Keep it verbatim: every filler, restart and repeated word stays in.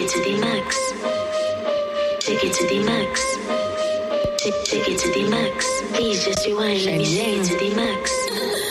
it to the max. Take it to the max. Take, take it to the max. Please just rewind, let me take it to the max.